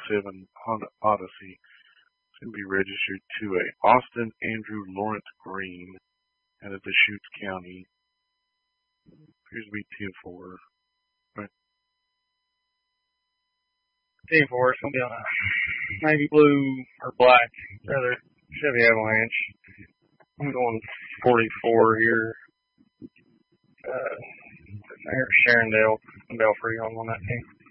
2007 Honda Odyssey. It's going to be registered to a Austin Andrew Lawrence Green out of Deschutes County. Appears to be 10-4. Right. 10-4. It's going to be on a navy blue or black, rather, Chevy Avalanche. I'm going 44 here. Sharondale and Belfry on that team.